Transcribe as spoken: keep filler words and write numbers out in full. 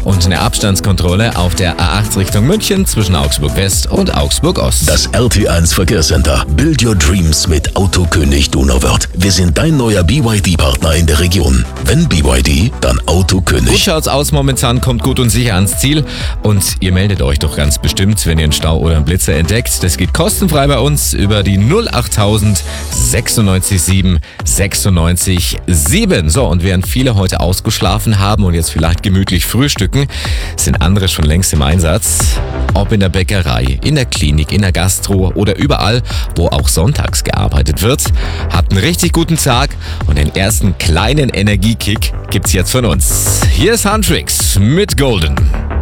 und eine Abstandskontrolle auf der A acht Richtung München zwischen Augsburg West und Augsburg Ost. Das R T eins Verkehrscenter. Build your dreams mit Autokönig Donauwörth. Wir sind dein neuer B Y D-Partner in der Region. Wenn B Y D, dann Autokönig. Gut schaut's aus momentan, kommt gut und sicher ans Ziel. Und ihr meldet euch doch ganz bestimmt, wenn ihr einen Stau oder einen Blitzer entdeckt. Das geht kostenfrei bei uns über die null achttausend sechsundneunzig sieben sechsundneunzig sieben. So, und während viele heute ausgeschlafen haben und jetzt vielleicht gemütlich frühstücken, sind andere schon längst im Einsatz. Ob in der Bäckerei, in der Klinik, in der Gastro oder überall, wo auch sonntags gearbeitet wird. Habt einen richtig guten Tag und den ersten kleinen Energiekick gibt's jetzt von uns. Hier ist Huntrix mit Golden.